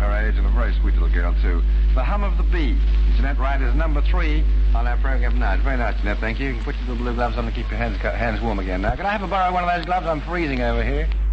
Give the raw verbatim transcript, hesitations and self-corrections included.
her age and a very sweet little girl, too. The Hum of the Bee. Jeanette Wright is number three on our program tonight. Very nice, Jeanette. Thank you. You can put your little blue gloves on to keep your hands hands warm again. Now, can I have a borrow one of those gloves? I'm freezing over here.